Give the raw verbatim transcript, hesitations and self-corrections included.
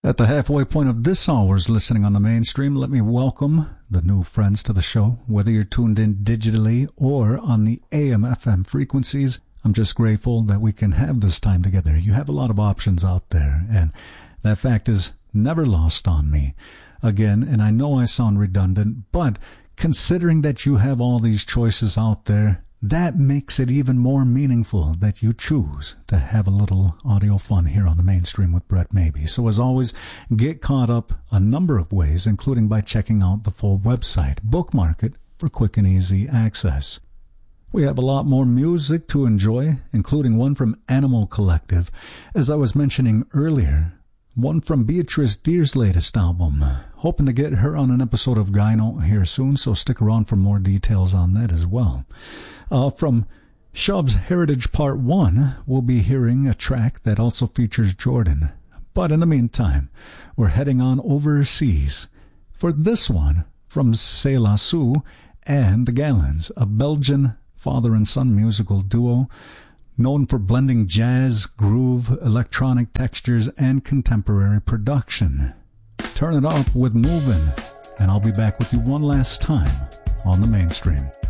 At the halfway point of this hour's listening on the mainstream, let me welcome the new friends to the show. Whether you're tuned in digitally or on the A M F M frequencies, I'm just grateful that we can have this time together. You have a lot of options out there, and that fact is never lost on me. Again, and I know I sound redundant, but considering that you have all these choices out there, that makes it even more meaningful that you choose to have a little audio fun here on the mainstream with Brett Maybe. So as always, get caught up a number of ways, including by checking out the full website. Bookmark it for quick and easy access. We have a lot more music to enjoy, including one from Animal Collective. As I was mentioning earlier, one from Beatrice Deer's latest album. Hoping to get her on an episode of Gyno here soon, so stick around for more details on that as well. Uh, from Shub's Heritage Part one, we'll be hearing a track that also features Jordan. But in the meantime, we're heading on overseas for this one from C'est La Sue and the Gallons, a Belgian father and son musical duo known for blending jazz, groove, electronic textures, and contemporary production. Turn it up with Movin', and I'll be back with you one last time on the mainstream.